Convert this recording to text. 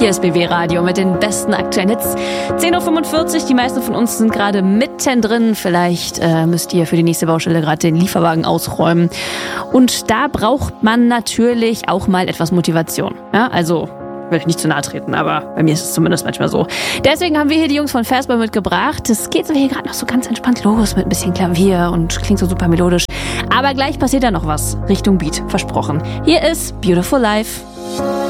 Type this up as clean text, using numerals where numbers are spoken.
Hier ist BW Radio mit den besten aktuellen Hits. 10.45 Uhr, die meisten von uns sind gerade mittendrin. Vielleicht müsst ihr für die nächste Baustelle gerade den Lieferwagen ausräumen. Und da braucht man natürlich auch mal etwas Motivation. Ja, also will ich nicht zu nahe treten, aber bei mir ist es zumindest manchmal so. Deswegen haben wir hier die Jungs von Fastball mitgebracht. Es geht so hier gerade noch so ganz entspannt los mit ein bisschen Klavier und klingt so super melodisch. Aber gleich passiert da noch was Richtung Beat, versprochen. Hier ist Beautiful Life.